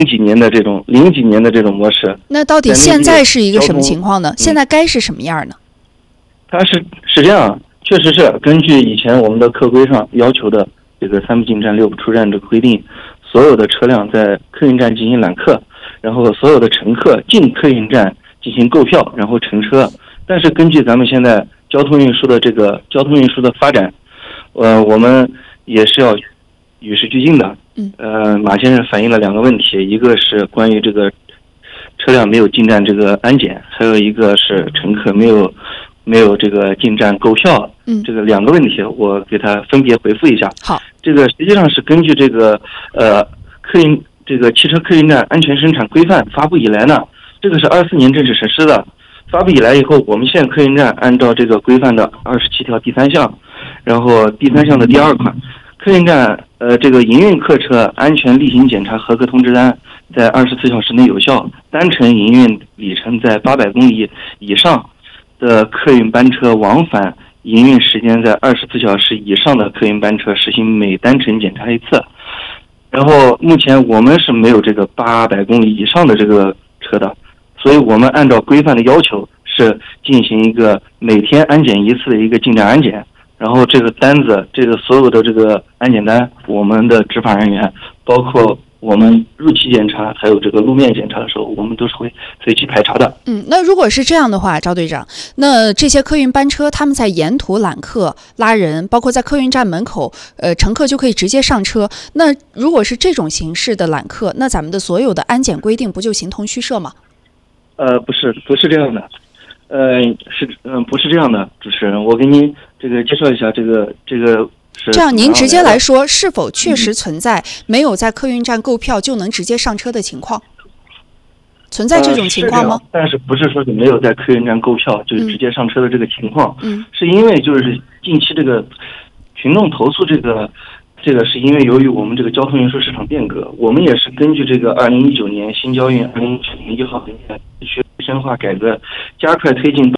零几年的这种模式。 那到底现在是一个什么情况呢？现在该是什么样呢？ 它是这样，确实是根据以前我们的客规上要求的这个3不进站6不出站这个规定，所有的车辆在客运站进行揽客，然后所有的乘客进客运站进行购票，然后乘车。但是根据咱们现在交通运输的发展，我们也是要与时俱进的。马先生反映了2个问题，一个是关于这个车辆没有进站这个安检，还有一个是乘客没有这个进站购票。这个2个问题我给他分别回复一下。 好， 这个实际上是根据这个汽车客运站安全生产规范发布以来呢，这个是24年正式实施的。发布以来以后，我们现客运站按照这个规范的27条第3项，然后第3项的第2款，客运站这个营运客车安全例行检查合格通知单在24小时内有效，单程营运里程在800公里以上的客运班车往返营运时间在24小时以上的客运班车实行每单程检查1次。然后目前我们是没有这个800公里以上的这个车的，所以我们按照规范的要求是进行一个每天安检1次的一个进站安检。然后这个单子，这个所有的这个安检单，我们的执法人员，包括我们入期检查，还有这个路面检查的时候，我们都是会随机排查的。 那如果是这样的话，赵队长，那这些客运班车他们在沿途揽客拉人，包括在客运站门口，乘客就可以直接上车。那如果是这种形式的揽客，那咱们的所有的安检规定不就形同虚设吗？ 不是这样的。不是这样的，主持人，我给您这个介绍一下这个是。 这样您直接来说，是否确实存在没有在客运站购票就能直接上车的情况？存在这种情况吗？ 但是不是说你没有在客运站购票就直接上车的这个情况？是因为就是近期这个群众投诉这个是因为由于我们这个交通运输市场变革，我们也是根据这个2019年新交运2019年1号文件学深化改革，加快推进。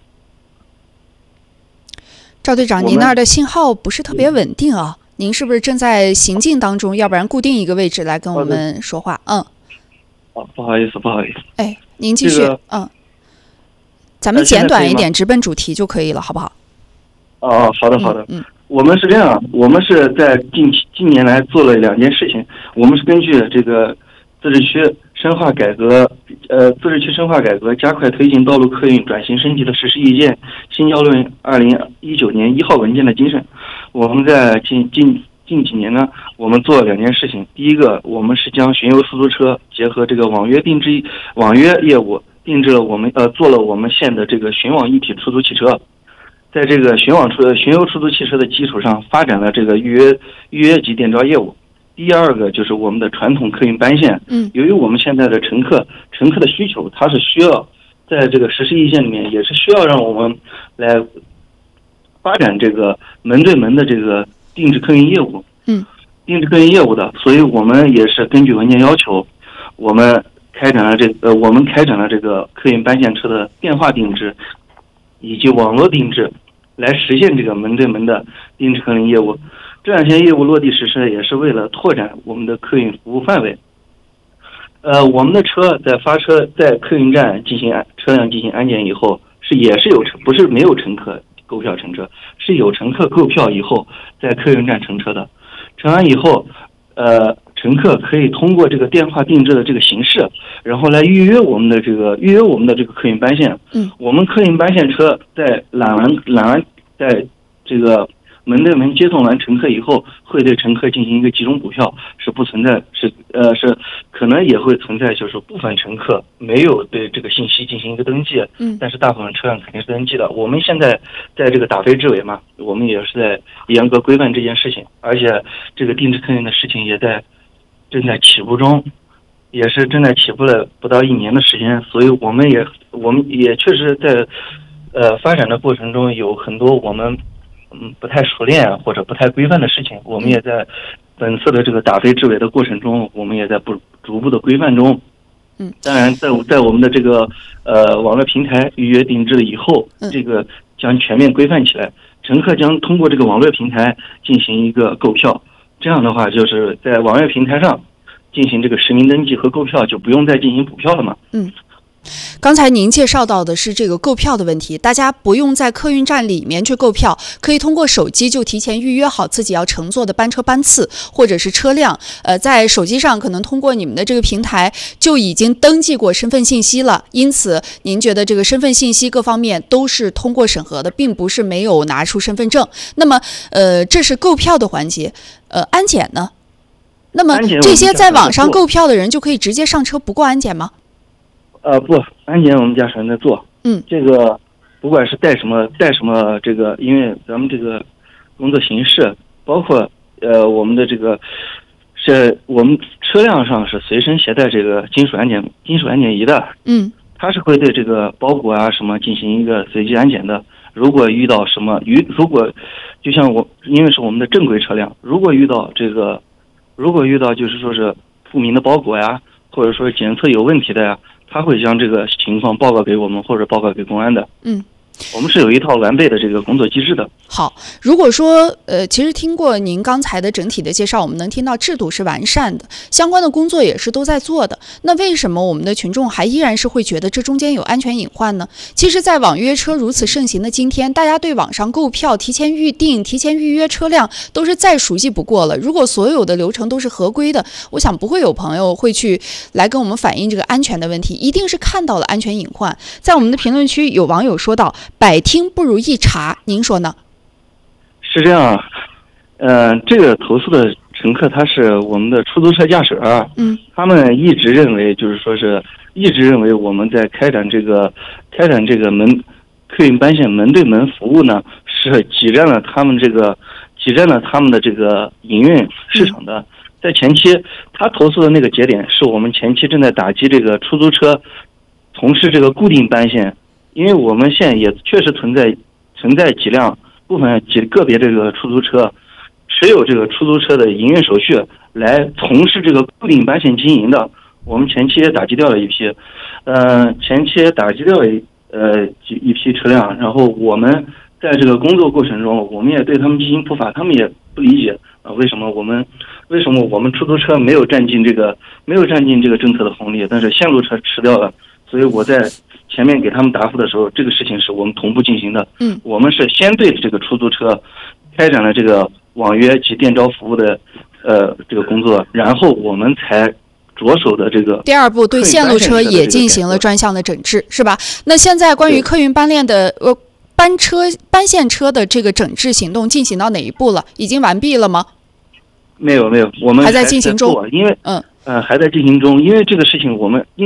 赵队长，您那儿的信号不是特别稳定啊，您是不是正在行进当中？要不然固定一个位置来跟我们说话。 不好意思。 哎，您继续。咱们简短一点，直奔主题就可以了，好不好？ 好的。我们是这样，我们是在近年来做了2件事情。我们是根据这个自治区深化改革加快推进道路客运转型升级的实施意见新交论2019年1号文件的精神，我们在近几年呢，我们做了2件事情。第一个，我们是将巡游出租车结合这个网约业务，做了我们县的这个巡网一体出租汽车。在这个巡游出租汽车的基础上，发展了这个预约及电招业务。第2个就是我们的传统客运班线。由于我们现在的乘客的需求，它是需要在这个实施意见里面，也是需要让我们来发展这个门对门的这个定制客运业务。定制客运业务的，所以我们也是根据文件要求，我们开展了这个客运班线车的电话定制以及网络定制，来实现这个门对门的定制客运业务。这2些业务落地实施，也是为了拓展我们的客运服务范围。我们的车在客运站车辆进行安检以后，不是没有乘客购票乘车，是有乘客购票以后在客运站乘车的。乘完以后，乘客可以通过这个电话定制的这个形式，然后来预约我们的这个客运班线。我们客运班线车在在这个门对门接送完乘客以后，会对乘客进行一个集中补票，是不存在是可能也会存在就是部分乘客没有对这个信息进行一个登记。但是大部分车辆肯定是登记的。我们现在在这个打非执委嘛，我们也是在严格规范这件事情，而且这个定制客运的事情正在起步中，也是正在起步了不到1年的时间，所以我们也确实在发展的过程中有很多我们不太熟练或者不太规范的事情，我们也在本次的这个打非执委的过程中，我们也在逐步的规范中。当然在我们的这个网络平台预约定制了以后，这个将全面规范起来，乘客将通过这个网络平台进行一个购票。这样的话，就是在网页平台上进行这个实名登记和购票，就不用再进行补票了嘛。 刚才您介绍到的是这个购票的问题，大家不用在客运站里面去购票，可以通过手机就提前预约好自己要乘坐的班车班次或者是车辆，在手机上可能通过你们的这个平台就已经登记过身份信息了，因此您觉得这个身份信息各方面都是通过审核的，并不是没有拿出身份证。那么这是购票的环节，安检呢？那么这些在网上购票的人就可以直接上车不过安检吗？ 不，安检我们驾驶员在做。这个不管是带什么这个，因为咱们这个工作形式，包括我们的这个是我们车辆上是随身携带这个金属安检仪的。它是会对这个包裹啊什么进行一个随机安检的。如果遇到什么如果就像因为是我们的正规车辆，如果遇到就是说是不明的包裹呀，或者说检测有问题的呀，他会将这个情况报告给我们或者报告给公安的。我们是有一套完备的这个工作机制的。 好，如果说其实听过您刚才的整体的介绍，我们能听到制度是完善的，相关的工作也是都在做的。那为什么我们的群众还依然是会觉得这中间有安全隐患呢？其实，在网约车如此盛行的今天，大家对网上购票、提前预订、提前预约车辆都是再熟悉不过了。如果所有的流程都是合规的，我想不会有朋友会去来跟我们反映这个安全的问题，一定是看到了安全隐患。在我们的评论区有网友说到，百听不如一查，您说呢？ 是这样，这个投诉的乘客他是我们的出租车驾驶员，他们一直认为我们在开展这个客运班线门对门服务呢，是挤占了他们的这个营运市场的。在前期，他投诉的那个节点是我们前期正在打击这个出租车从事这个固定班线。因为我们现在也确实存在个别这个出租车持有这个出租车的营运手续来从事这个固定班线经营的，我们前期也打击掉了一批，一批车辆，然后我们在这个工作过程中，我们也对他们进行普法，他们也不理解为什么我们出租车没有占尽这个政策的红利，但是线路车吃掉了。所以我在前面给他们答复的时候，这个事情是我们同步进行的。我们是先对这个出租车开展了这个网约及电招服务的这个工作，然后我们才着手的这个第二步对线路车也进行了专项的整治，是吧？那现在关于客运班链的班线车的这个整治行动进行到哪一步了？已经完毕了吗？ 没有，我们还在进行中。 因为还在进行中，因为这个事情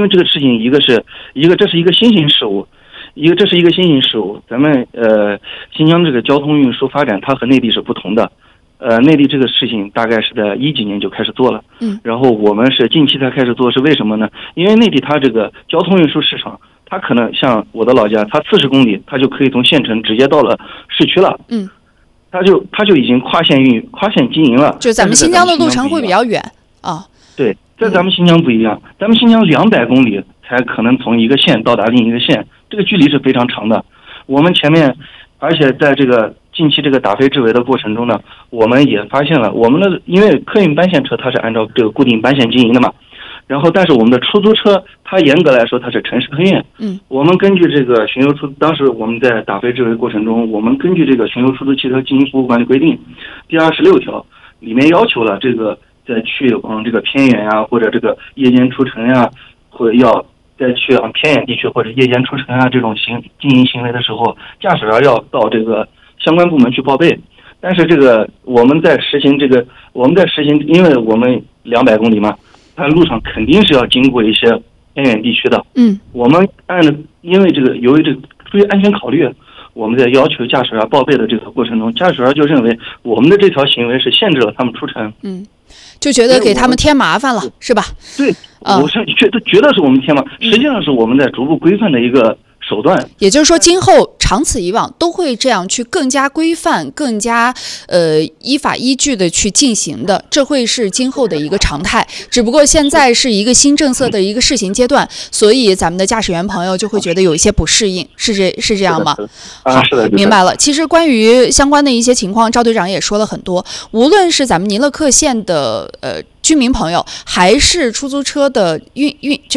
这是一个新型事物，咱们新疆这个交通运输发展它和内地是不同的，内地这个事情大概是在10几年就开始做了，然后我们是近期才开始做，是为什么呢？因为内地它这个交通运输市场，它可能像我的老家，它40公里，它就可以从县城直接到了市区了，它就已经跨线经营了。 就咱们新疆的路程会比较远啊。 对，在咱们新疆不一样，咱们新疆200公里才可能从一个县到达另一个县，这个距离是非常长的。我们前面，而且在这个近期这个打非治围的过程中呢，我们也发现了因为客运班线车它是按照这个固定班线经营的嘛，然后但是我们的出租车它严格来说它是城市客运。我们根据这个当时我们在打非治围过程中，我们根据这个巡游出租汽车经营服务管理规定第26条里面要求了这个在去往这个偏远呀，或者这个夜间出城呀，或者要在去往偏远地区或者夜间出城啊这种经营行为的时候，驾驶员要到这个相关部门去报备。但是这个我们在实行，因为我们200公里嘛，它路上肯定是要经过一些偏远地区的。我们因为由于这个出于安全考虑，我们在要求驾驶员报备的这个过程中，驾驶员就认为我们的这条行为是限制了他们出城。 就觉得给他们添麻烦了，是吧？ 对，我是觉得是我们添麻烦，实际上是我们在逐步规范的一个手段。 也就是说，今后长此以往都会这样去更加规范、更加依法依据的去进行的，这会是今后的一个常态。只不过现在是一个新政策的一个试行阶段，所以咱们的驾驶员朋友就会觉得有一些不适应，是这样吗？ 啊，是的， 明白了。其实关于相关的一些情况，赵队长也说了很多。无论是咱们宁乐克县的居民朋友，还是出租车的